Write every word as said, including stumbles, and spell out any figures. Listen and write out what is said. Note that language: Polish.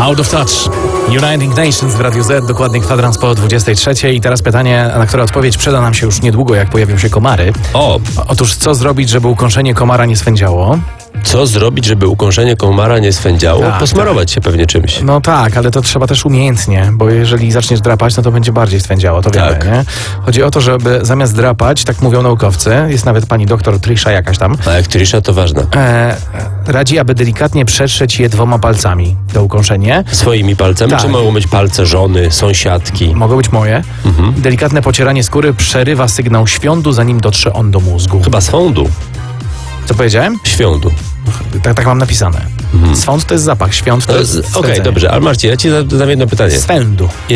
Out of Touch. Uniting Nations w Radiu Z, dokładnie kwadrans po dwudziestej trzeciej. I teraz pytanie, na które odpowiedź przyda nam się już niedługo, jak pojawią się komary. O, Otóż co zrobić, żeby ukąszenie komara nie swędziało? co zrobić, żeby ukąszenie komara nie swędziało? Tak, Posmarować się pewnie czymś. No tak, ale to trzeba też umiejętnie, bo jeżeli zaczniesz drapać, no to będzie bardziej swędziało, to wiemy, Tak. nie? Chodzi o to, żeby zamiast drapać, tak mówią naukowcy, jest nawet pani doktor Trisha jakaś tam, A jak Trisha, to ważne. e, radzi, aby delikatnie przetrzeć je dwoma palcami, to ukąszenie. Swoimi palcami, Tak. czy mogą być palce żony, sąsiadki? Mogą być moje. Mhm. Delikatne pocieranie skóry przerywa sygnał świądu, zanim dotrze on do mózgu. Chyba swądu. Co powiedziałem? Świądu. Tak, tak mam napisane. Swąd to jest zapach, świąt to To jest jest- Okej, swędzenie. dobrze, ale Marcin, ja ci zadam jedno pytanie. Swędu.